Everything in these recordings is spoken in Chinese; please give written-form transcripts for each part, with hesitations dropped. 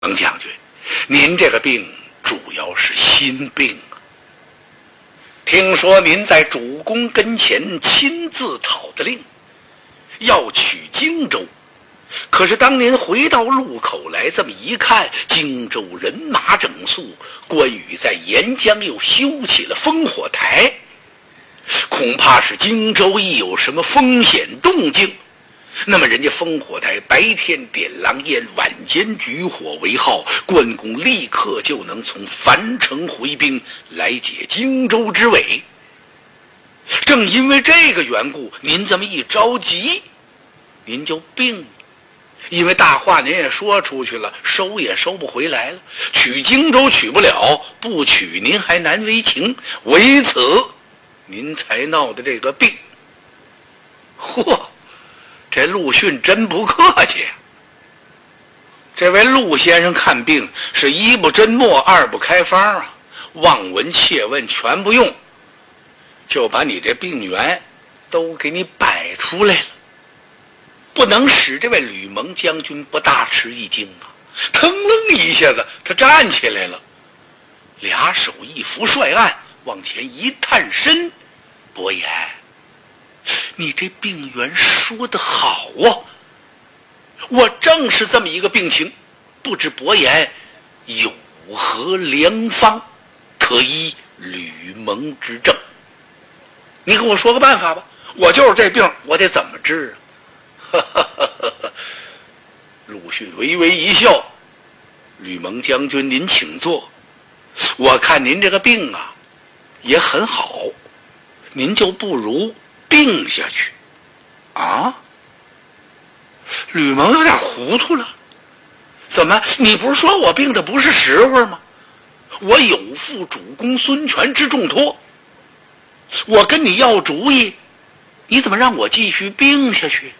王将军，您这个病主要是心病啊。听说您在主公跟前亲自讨的令，要取荆州。可是当您回到路口来，这么一看，荆州人马整肃，关羽在沿江又修起了烽火台，恐怕是荆州一有什么风险动静，那么人家烽火台白天点狼烟，晚间举火为号，关公立刻就能从樊城回兵来解荆州之围。正因为这个缘故，您这么一着急，您就病了。因为大话您也说出去了，收也收不回来了，取荆州取不了，不取您还难为情，为此您才闹的这个病。嚯，这陆逊真不客气。这位陆先生看病是一不诊末，二不开方啊，望闻切问全不用，就把你这病源都给你摆出来了。不能使这位吕蒙将军不大吃一惊啊！腾楞一下子，他站起来了，俩手一扶帅案，往前一探身：“伯言，你这病源说得好啊！我正是这么一个病情，不知伯言有何良方可医吕蒙之症？你给我说个办法吧，我就是这病，我得怎么治啊？”陆逊微微一笑：“吕蒙将军，您请坐。我看您这个病啊也很好，您就不如病下去啊。”吕蒙有点糊涂了：“怎么？你不是说我病的不是时候吗？我有负主公孙权之重托，我跟你要主意，你怎么让我继续病下去？”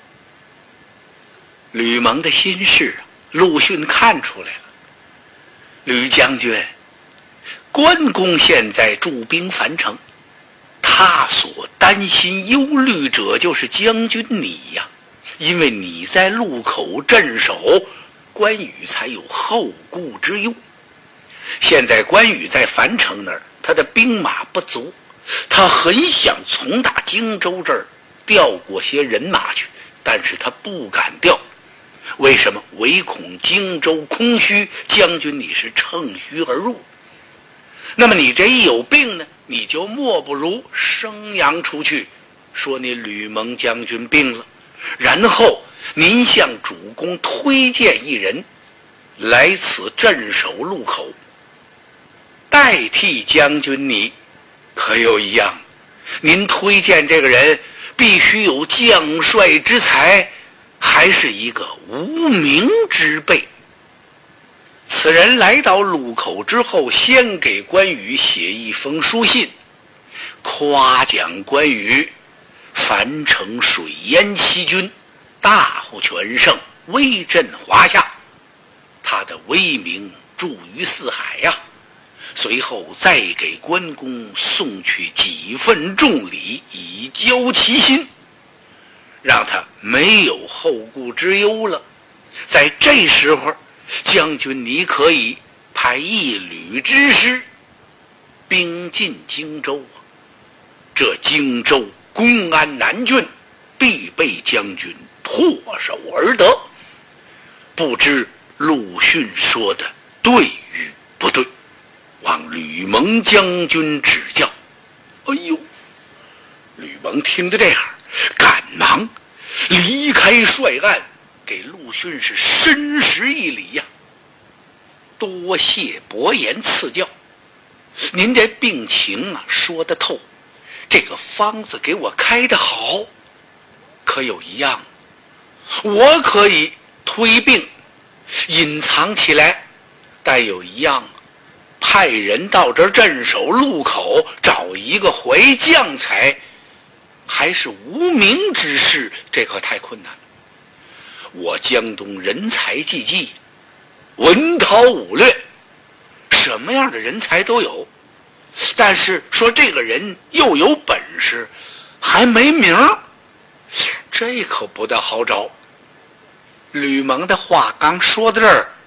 吕蒙的心事陆逊看出来了。吕将军，关公现在驻兵樊城，他所担心忧虑者就是将军你呀，因为你在路口镇守，关羽才有后顾之忧。现在关羽在樊城那儿，他的兵马不足，他很想从打荆州这儿调过些人马去，但是他不敢调。为什么？唯恐荆州空虚，将军你是乘虚而入。那么你这一有病呢，你就莫不如声扬出去，说你吕蒙将军病了，然后您向主公推荐一人来此镇守路口，代替将军你。可有一样，您推荐这个人必须有将帅之才，还是一个无名之辈。此人来到路口之后，先给关羽写一封书信，夸奖关羽樊城水淹七军，大获全胜，威震华夏，他的威名著于四海呀。随后再给关公送去几份重礼，以交其心，让他没有后顾之忧了。在这时候，将军你可以派一旅之师兵进荆州啊，这荆州公安难郡，必被将军唾手而得。不知陆逊说的对与不对，望吕蒙将军指教。哎呦，吕蒙听得这样，赶忙离开帅案，给陆逊是深施一礼呀。多谢伯言赐教，您这病情啊说得透，这个方子给我开得好。可有一样，我可以推病隐藏起来，但有一样，派人到这儿镇守路口，找一个怀将才，还是无名之事，这可太困难了。我江东人才济济，文韬武略，什么样的人才都有，但是说这个人又有本事还没名，这可不大好找。吕蒙的话刚说到这儿，